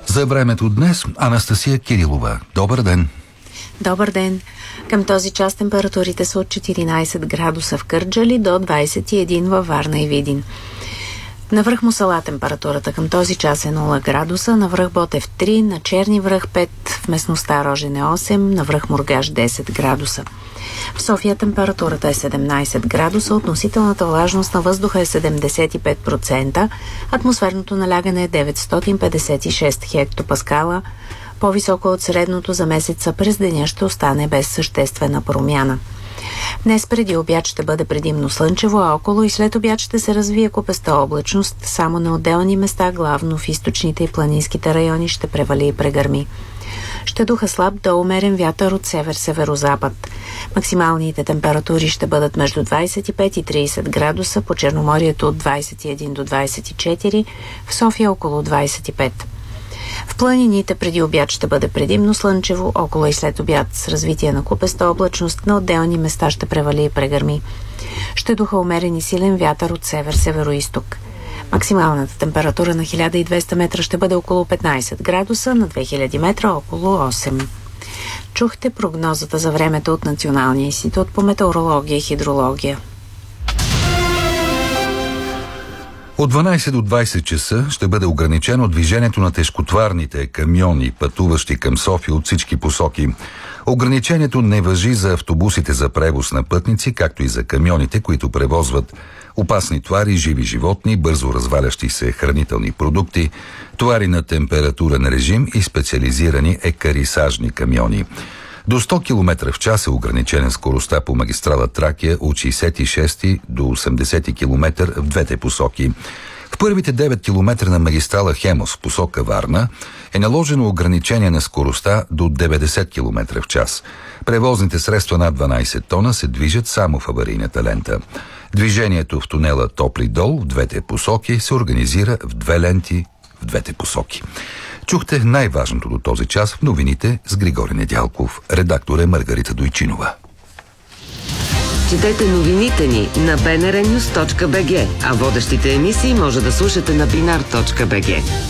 За времето днес Анастасия Кирилова. Добър ден! Добър ден! Към този час температурите са от 14 градуса в Кърджали до 21 във Варна и Видин. На връх Мусала температурата към този час е 0 градуса, на връх Ботев 3, на Черни връх 5, в местността Рожене 8, на връх Мургаш 10 градуса. В София температурата е 17 градуса, относителната влажност на въздуха е 75%, атмосферното налягане е 956 хектопаскала, по-високо от средното за месеца. През деня ще остане без съществена промяна. Днес преди обяд ще бъде предимно слънчево, а около и след обяд ще се развие купеста облачност. Само на отделни места, главно в източните и планинските райони, ще превали и прегърми. Ще духа слаб до умерен вятър от север-северозапад. Максималните температури ще бъдат между 25 и 30 градуса, по Черноморието от 21 до 24, в София около 25. В планините преди обяд ще бъде предимно слънчево, около и след обяд с развитие на купеста облачност, на отделни места ще превали и прегърми. Ще духа умерен и силен вятър от север-североизток. Максималната температура на 1200 метра ще бъде около 15 градуса, на 2000 метра около 8. Чухте прогнозата за времето от Националния институт по метеорология и хидрология. От 12 до 20 часа ще бъде ограничено движението на тежкотварните камиони, пътуващи към София от всички посоки. Ограничението не важи за автобусите за превоз на пътници, както и за камионите, които превозват опасни товари, живи животни, бързо развалящи се хранителни продукти, товари на температурен режим и специализирани екарисажни камиони. До 100 км в час е ограничена скоростта по магистрала Тракия от 66 до 80 км в двете посоки. В първите 9 км на магистрала Хемос в посока Варна е наложено ограничение на скоростта до 90 км в час. Превозните средства над 12 тона се движат само в аварийната лента. Движението в тунела Топли дол в двете посоки се организира в две ленти в двете посоки. Чухте най-важното до този час в новините с Григорий Недялков. Редактор е Маргарита Дойчинова. Четете новините ни на bnrnews.bg, а водещите емисии може да слушате на binar.bg.